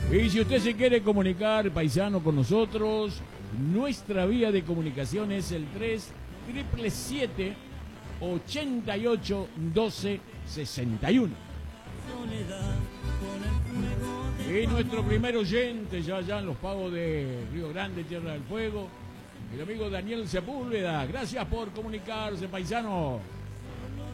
Y si usted se quiere comunicar, paisano, con nosotros, nuestra vía de comunicación es el 3777-881261. Y nuestro primer oyente, ya en los pagos de Río Grande, Tierra del Fuego, el amigo Daniel Sepúlveda. Gracias por comunicarse, paisano.